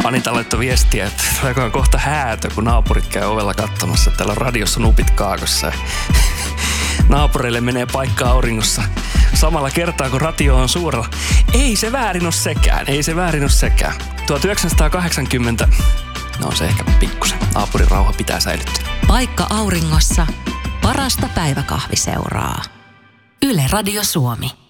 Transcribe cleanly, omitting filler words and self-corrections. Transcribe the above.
Anita laittoi viestiä, että tuleekohan kohta häätö, kun naapurit käy ovella katsomassa. Täällä on radiossa nupit kaakossa. Naapureille menee paikka auringossa samalla kertaa, kun radio on suurella. Ei se väärin ole sekään. 1980, no on se ehkä pikkusen. Naapurin rauha pitää säilyttää. Paikka auringossa, parasta päiväkahviseuraa. Yle Radio Suomi.